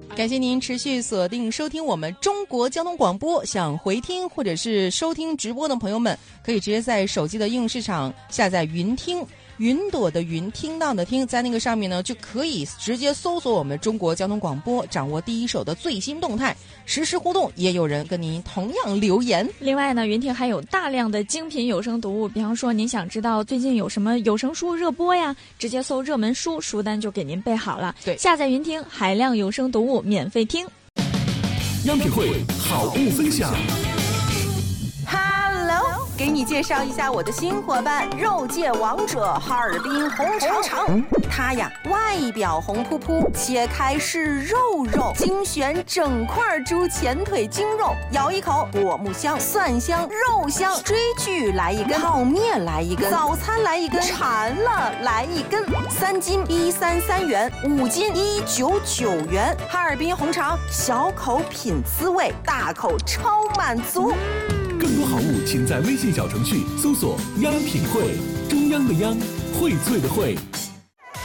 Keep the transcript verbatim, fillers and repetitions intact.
感谢您持续锁定收听我们中国交通广播，想回听或者是收听直播的朋友们，可以直接在手机的应用市场下载云听，云朵的云，听到的听，在那个上面呢就可以直接搜索我们中国交通广播，掌握第一手的最新动态，实时互动，也有人跟您同样留言。 另外呢，云听还有大量的精品有声读物，比方说您想知道最近有什么有声书热播呀，直接搜热门书，书单就给您备好了。 对， 下载云听海量有声读物免费听。 央品汇好物分享。 Hello， 给你介绍一下我的新伙伴——肉界王者哈尔滨红肠肠。它呀，外表红扑扑，切开是肉肉，精选整块猪前腿精肉，咬一口，果木香、蒜香、肉香。追剧来一根，泡面来一根，早餐来一根，馋了来一根。三斤一三三元，五斤一九九元。哈尔滨红肠，小口品滋味，大口超满足。 更多好物，请在微信小程序搜索“央品汇”，中央的央，荟萃的荟。